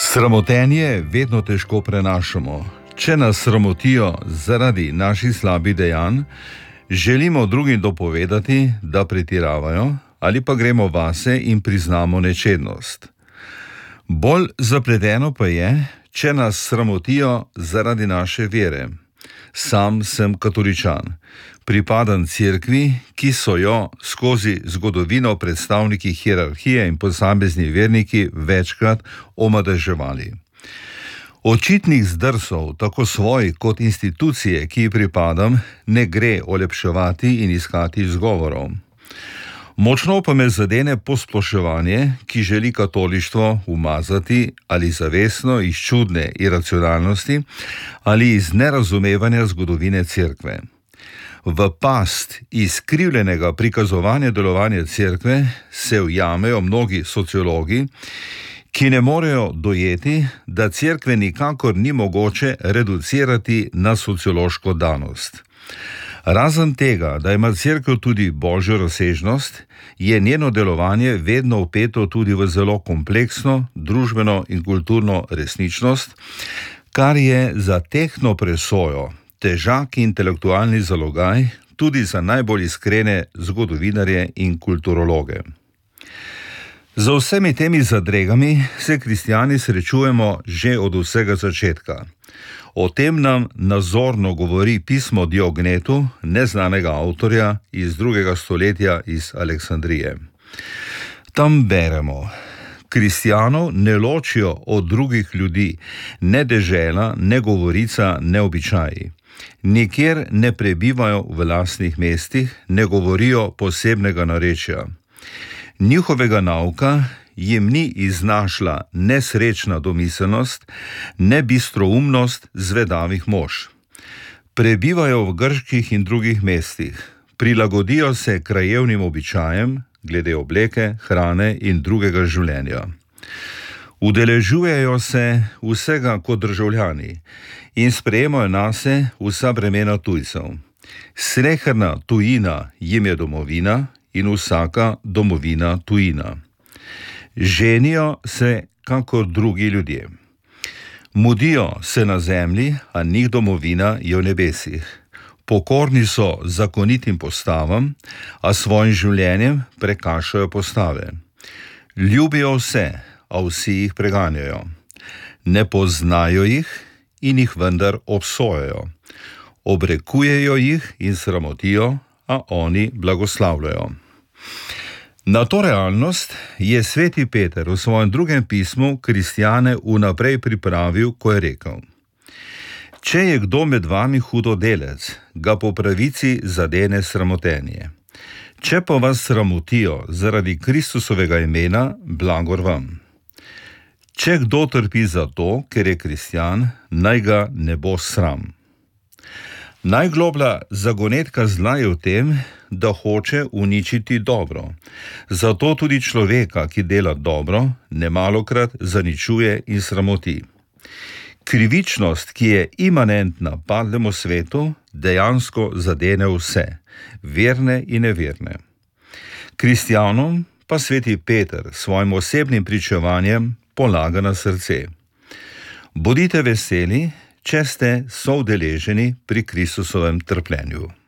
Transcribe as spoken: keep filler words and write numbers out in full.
Sramotenje vedno težko prenašamo. Če nas sramotijo zaradi naših slabih dejanj, želimo drugim dopovedati, da pretiravajo, ali pa gremo vase in priznamo nečednost. Bolj zapleteno pa je, če nas sramotijo zaradi naše vere. Sam sem katoličan. Pripadam cerkvi, ki so jo skozi zgodovino predstavniki hierarhije in posamezni verniki večkrat omadeževali. Očitnih zdrsov, tako svojih kot institucije, ki ji pripadam, ne gre olepševati in iskati izgovorov. Močno pa me zadene posploševanje, ki želi katolištvo umazati ali zavestno iz čudne iracionalnosti ali iz nerazumevanja zgodovine cerkve. V past izkrivljenega prikazovanja delovanja cerkve se ujamejo mnogi sociologi, ki ne morejo dojeti, da cerkve nikakor ni mogoče reducirati na sociološko danost. Razen tega, da ima cerkev tudi božjo razsežnost, je njeno delovanje vedno vpeto tudi v zelo kompleksno družbeno in kulturno resničnost, kar je za tehtno presojo težak intelektualni zalogaj tudi za najbolj iskrene zgodovinarje in kulturologe. Za vsemi temi zadregami se kristjani srečujemo že od vsega začetka. O tem nam nazorno govori pismo Diognetu, neznanega avtorja iz drugega stoletja iz Aleksandrije. Tam beremo: kristjanov ne ločijo od drugih ljudi, ne dežela, ne govorica, ne običaji. Nikjer ne prebivajo v lastnih mestih, ne govorijo posebnega narečja. Njihovega nauka jim ni iznašla nesrečna domiselnost, ne bistroumnost zvedavih mož. Prebivajo v grških in drugih mestih, prilagodijo se krajevnim običajem, glede obleke, hrane in drugega življenja. Udeležujejo se vsega kot državljani in sprejemajo nase vsa bremena tujcev. Sleherna tujina jim je domovina in vsaka domovina tujina. Ženijo se kakor drugi ljudje. Mudijo se na zemlji, a njih domovina je v nebesih. Pokorni so zakonitim postavam, a svojim življenjem prekašajo postave. Ljubijo vse, a vsi jih preganjajo. Ne poznajo jih in jih vendar obsojajo. Obrekujejo jih in sramotijo, a oni blagoslavljajo. Na to realnost je sveti Peter v svojem drugem pismu kristjane vnaprej pripravil, ko je rekel: če je kdo med vami hudodelec, ga po pravici zadene sramotenje. Če pa vas sramotijo zaradi Kristusovega imena, blagor vam. Če kdo trpi za to, ker je kristjan, naj ga ne bo sram. Najgloblja zagonetka zla je v tem, da hoče uničiti dobro. Zato tudi človeka, ki dela dobro, nemalokrat zaničuje in sramoti. Krivičnost, ki je imanentna padlemu svetu, dejansko zadene vse, verne in neverne. Kristjanom pa sveti Peter s svojim osebnim pričevanjem polaga na srce: bodite veseli, če ste soudeleženi pri Kristusovem trpljenju.